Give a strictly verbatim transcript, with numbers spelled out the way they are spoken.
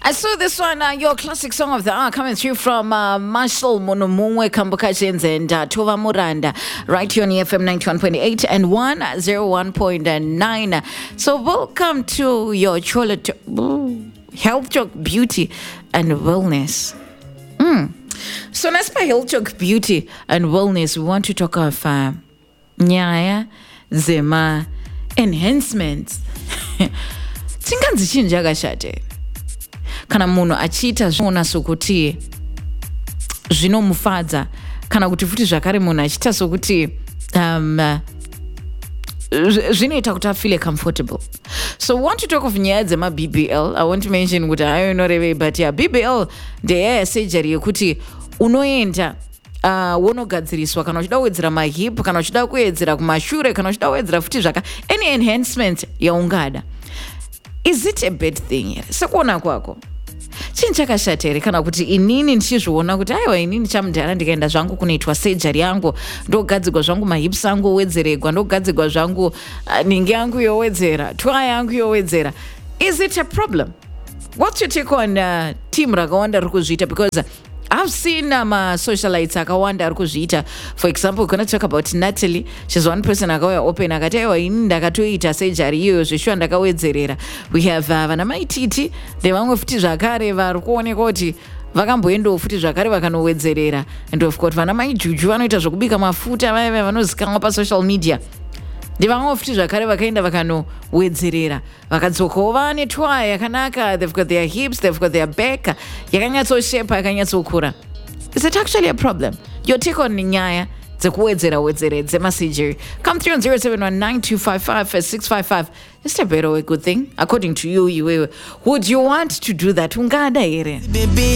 I saw this one, uh, your classic song of the hour coming through from uh, Marshall Monomungwe Kambukachenze and uh, Tova Muranda, right here on E F M ninety-one point eight and one oh one point nine. So welcome to your Chola to- Health Talk Beauty and Wellness. Mm. So as per Health Talk Beauty and Wellness, we want to talk of uh, Nyaya Zema enhancements. Tinganzi chinja gashate. Kana munhu achiita zvinoona sokuti zvinomufadza kana kuti futi zvakare munhu achiita sokuti um, zvinoita kuti afeel comfortable. So we want to talk of nyaya dzema-B B L. I want to mention kuti hayonorevei, but yeah, B B L ndenyaya yesurgery yekuti unoenda Uh, wonogadziriswa kana uchida kuwedzera mahip, kana uchida kuwedzera kumashure, kana uchida kuwedzera futi zvaka any enhancement yaungada. Is it a bad thing here? Sekuona kwako chinhu chakashata here kana kuti inini ndichizviona kuti aiwa inini chamudhara ndikaenda zvangu kunoitwa surgery yangu, ndogadzigwa zvangu mahips angu owedzeregwa, ndogadzigwa zvangu uh, ningi yangu yowedzera, twaya yangu yowedzera. Is it a problem? What's your take on uh, team rakawanda riri kuzviita? Because uh, I've seen um, uh, socialites akawanda ari kuzviita. For example, we're going to talk about Natalie. She's one person akauya open akati aiwa ini ndakatoita surgery iyoyo zveshuwa ndakawedzerera. We have uh, vana maititi nevamwe futi zvakare vari kuoneka kuti vakamboendawo futi zvakare vakanowedzerera. And of course vana maijuju vanoita zvokubika mafuta vaya vanozikanwa pasocial media. Ndivamwe futi zvakare vakaenda vakanowedzerera vakadzokawo vane twaya yakanaka. They've got their hips, they've got their back yakanyatsoshepa yakanyatsokura. Is it actually a problem? Your take on nyaya dzekuwedzera wedzere dzemasurgery. Come through on zero seven one nine two five five six five five. Is it a better or a good thing? According to you, you would you want to do that? Ungada here.